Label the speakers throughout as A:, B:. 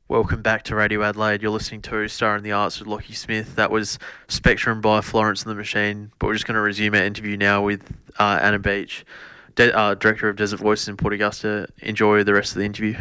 A: Welcome back to Radio Adelaide. You're listening to Star in the Arts with Lockie Smith. That was Spectrum by Florence and the Machine. But we're just going to resume our interview now with Anna Beach, Director of Desert Voices in Port Augusta. Enjoy the rest of the interview.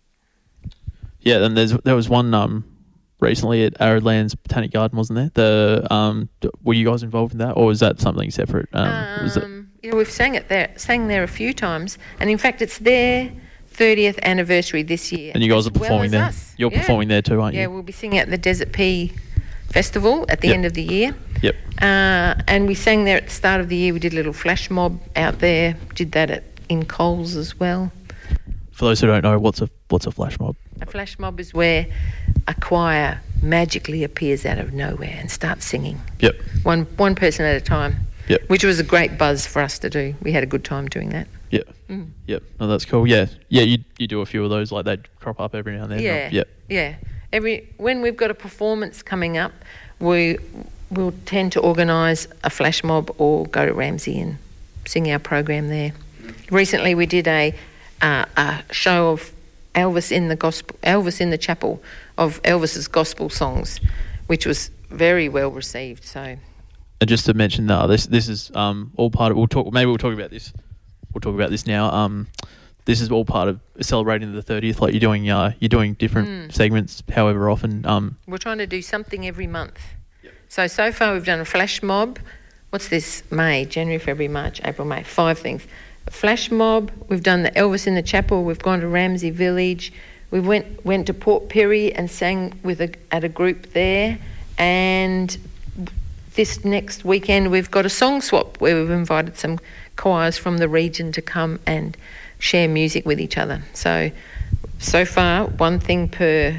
A: Yeah, then there was one recently at Aridlands Botanic Garden, wasn't there? Were you guys involved in that, or was that something separate?
B: We've sang there a few times, and in fact it's their 30th anniversary this year.
A: And you guys are performing there.
B: Us.
A: You're performing there too, aren't you?
B: Yeah, we'll be singing at the Desert Pea Festival at the end of the year.
A: Yep.
B: And we sang there at the start of the year. We did a little flash mob out there. Did that in Coles as well.
A: For those who don't know, what's a flash mob?
B: A flash mob is where a choir magically appears out of nowhere and starts singing.
A: Yep.
B: One person at a time.
A: Yep.
B: Which was a great buzz for us to do. We had a good time doing that.
A: Yep. Yep. Oh, that's cool. Yeah. You do a few of those, like they crop up every now and then.
B: Yeah. Yeah. When we've got a performance coming up, we'll tend to organise a flash mob or go to Ramsay and sing our program there. Recently, we did a show of Elvis in the chapel of Elvis's gospel songs, which was very well received. So.
A: And just to mention, this is all part of. We'll talk about this. We'll talk about this now. This is all part of celebrating the 30th. Like you're doing different segments, however often.
B: We're trying to do something every month. Yep. So far we've done a flash mob. What's this? May, January, February, March, April, May. 5 things. A flash mob. We've done the Elvis in the Chapel. We've gone to Ramsay Village. We went to Port Pirie and sang at a group there. And this next weekend we've got a song swap where we've invited some choirs from the region to come and share music with each other. So far, one thing per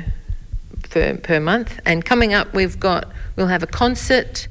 B: month. And coming up, we'll have a concert.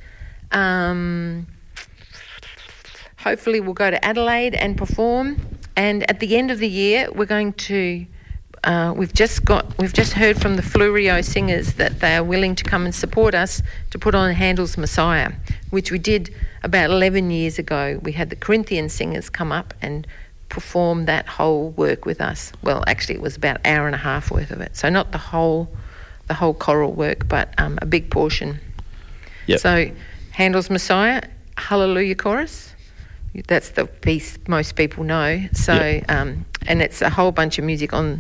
B: Hopefully, we'll go to Adelaide and perform. And at the end of the year, we're going to. We've just heard from the Flurio singers that they are willing to come and support us to put on Handel's Messiah, which we did about 11 years ago. We had the Corinthian singers come up and perform that whole work with us. Well, actually, it was about an hour and a half worth of it. So not the whole choral work, but a big portion.
A: Yep.
B: So Handel's Messiah, Hallelujah Chorus. That's the piece most people know. So and it's a whole bunch of music on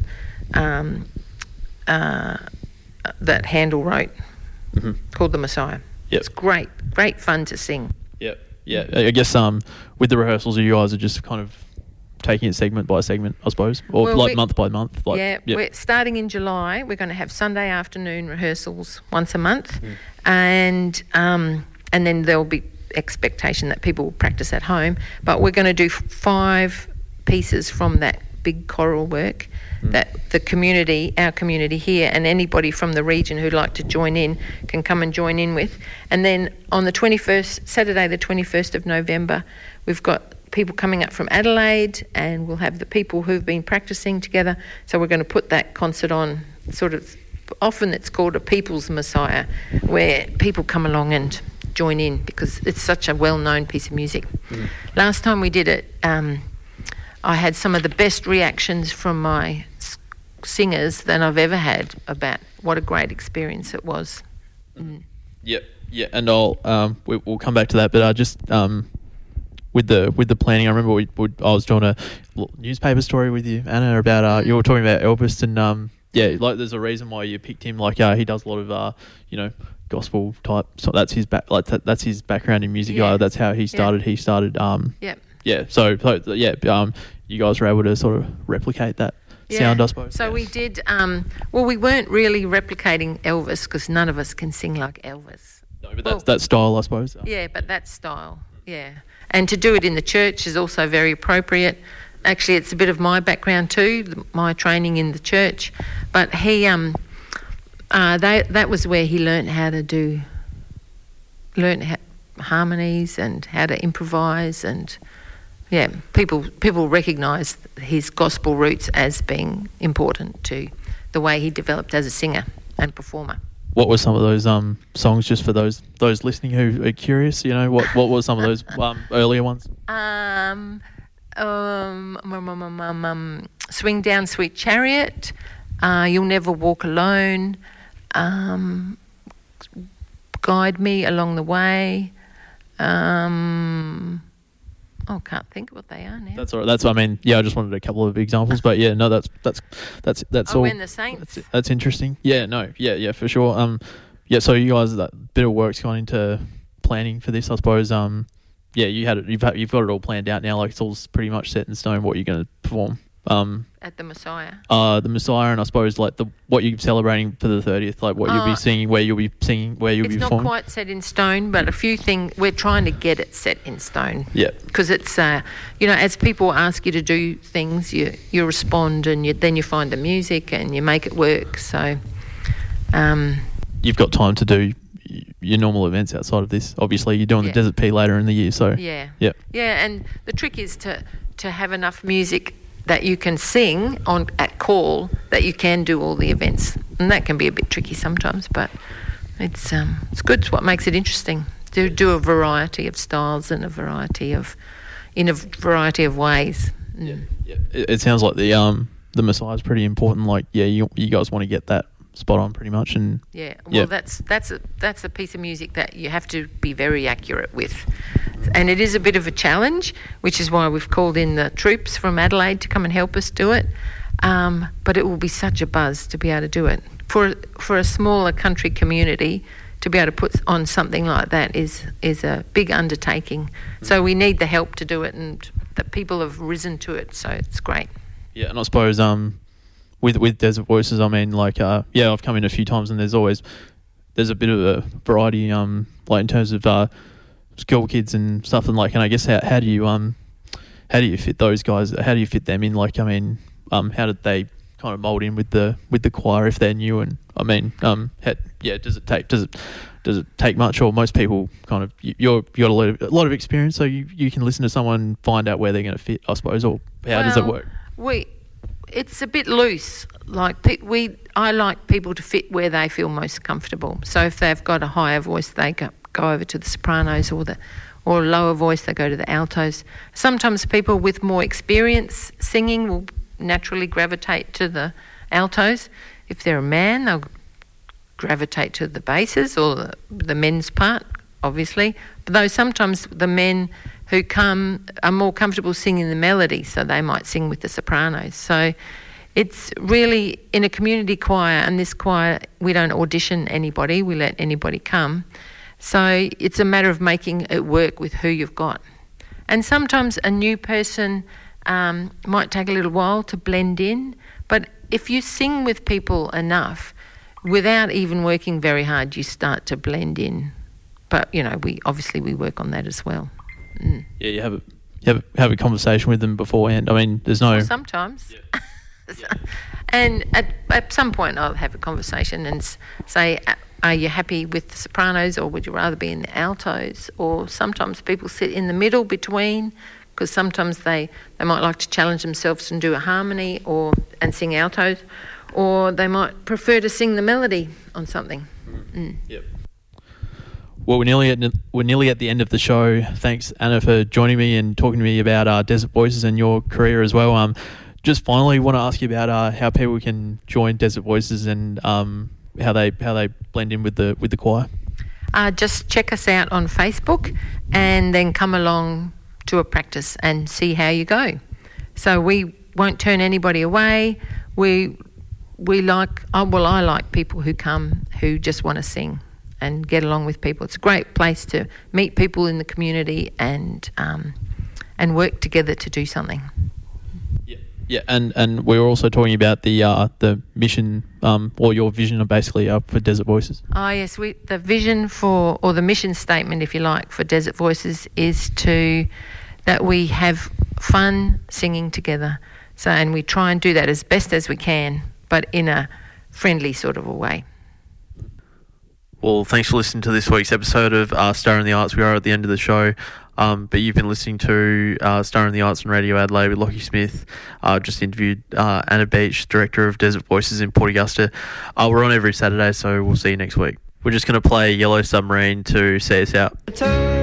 B: that Handel wrote called The Messiah.
A: Yep.
B: It's great fun to sing.
A: Yep. Yeah. I guess with the rehearsals, you guys are just kind of taking it segment by segment, I suppose, or month by month.
B: We're starting in July. We're going to have Sunday afternoon rehearsals once a month, and then there'll be expectation that people will practice at home. But we're going to do 5 pieces from that big choral work that our community here, and anybody from the region who'd like to join in can come and join in with. And then on the 21st, Saturday the 21st of November, we've got people coming up from Adelaide, and we'll have the people who've been practicing together. So we're going to put that concert on, sort of, often it's called a People's Messiah, where people come along and join in because it's such a well-known piece of music. Last time we did it, I had some of the best reactions from my singers than I've ever had about what a great experience it was.
A: Yep. Yeah, and we'll come back to that, but just with the planning, I remember I was doing a newspaper story with you, Anna, about you were talking about Elvis, and there's a reason why you picked him. Like he does a lot of gospel type. So that's his that's his background in music.
B: Yeah.
A: That's how he started. He started. You guys were able to sort of replicate that sound, I suppose.
B: So we did. We weren't really replicating Elvis because none of us can sing like Elvis.
A: No, but that's that style, I suppose.
B: Yeah, but that style. Yeah, and to do it in the church is also very appropriate. Actually, it's a bit of my background too, my training in the church. But he, that was where he learnt how to harmonies and how to improvise, and people recognise his gospel roots as being important to the way he developed as a singer and performer.
A: What were some of those songs, just for those listening who are curious? What were some of those earlier ones?
B: Swing Down Sweet Chariot, You'll Never Walk Alone, Guide Me Along the Way. I can't think of what they are now.
C: That's all right. That's, I mean, yeah, I just wanted a couple of examples, but yeah, no, that's all.
B: When the Saints.
C: That's interesting. Yeah, no, yeah, for sure. Yeah, so you guys, that bit of work's gone into planning for this, I suppose. Yeah, you've got it all planned out now. Like, it's all pretty much set in stone what you're going to perform.
B: At the Messiah.
C: The Messiah, and I suppose like what you're celebrating for the 30th, like what you'll be singing, where you'll be singing, where you'll be performing.
B: It's not quite set in stone, but a few things we're trying to get it set in stone.
C: Yeah.
B: Because it's as people ask you to do things, you respond, and then you find the music and you make it work. So,
C: you've got time to do your normal events outside of this. Obviously, you're doing the Desert P later in the year, so
B: yeah.
C: Yeah,
B: and the trick is to have enough music that you can sing on at call, that you can do all the events, and that can be a bit tricky sometimes, but it's good. It's what makes it interesting to do a variety of styles and in a variety of ways.
C: Yeah. It sounds like the Messiah is pretty important. Like, you guys want to get that spot on pretty much, and
B: that's a piece of music that you have to be very accurate with, and it is a bit of a challenge, which is why we've called in the troops from Adelaide to come and help us do it. But it will be such a buzz to be able to do it for a smaller country community. To be able to put on something like that is a big undertaking. So we need the help to do it, and the people have risen to it. So it's great.
C: Yeah, and I suppose with Desert Voices, I mean, like, I've come in a few times, and there's a bit of a variety, like in terms of school kids and stuff, and like, and I guess how do you fit those guys? How do you fit them in? Like, I mean, how did they kind of mold in with the choir if they're new? And I mean, does it take much, or most people kind of you got a lot of experience, so you can listen to someone, find out where they're going to fit, I suppose, or how does it work?
B: It's a bit loose. Like I like people to fit where they feel most comfortable. So if they've got a higher voice, they go over to the sopranos, or a lower voice, they go to the altos. Sometimes people with more experience singing will naturally gravitate to the altos. If they're a man, they'll gravitate to the basses or the men's part, obviously. But though sometimes the men who come are more comfortable singing the melody, so they might sing with the sopranos. So it's really, in a community choir, and this choir, we don't audition anybody, we let anybody come. So it's a matter of making it work with who you've got. And sometimes a new person might take a little while to blend in, but if you sing with people enough, without even working very hard, you start to blend in. But, we work on that as well. Mm.
C: Yeah, you have a conversation with them beforehand. I mean, there's no...
B: Sometimes. Yeah. And at some point I'll have a conversation and say, are you happy with the sopranos, or would you rather be in the altos? Or sometimes people sit in the middle between, because sometimes they might like to challenge themselves and do a harmony and sing altos, or they might prefer to sing the melody on something. Mm.
C: Yep. Well, we're nearly at the end of the show. Thanks, Anna, for joining me and talking to me about Desert Voices and your career as well. Just finally, want to ask you about how people can join Desert Voices and how they blend in with the choir.
B: Just check us out on Facebook, and then come along to a practice and see how you go. So we won't turn anybody away. I like people who come who just want to sing and get along with people. It's a great place to meet people in the community and work together to do something.
C: Yeah, and we were also talking about the mission, or your vision, basically for Desert Voices.
B: Oh yes, the vision or the mission statement, if you like, for Desert Voices is that we have fun singing together. So, and we try and do that as best as we can, but in a friendly sort of a way.
A: Well, thanks for listening to this week's episode of Star in the Arts. We are at the end of the show, but you've been listening to Star in the Arts on Radio Adelaide with Lockie Smith. Just interviewed Anna Beach, Director of Desert Voices in Port Augusta. We're on every Saturday, so we'll see you next week. We're just going to play Yellow Submarine to see us out.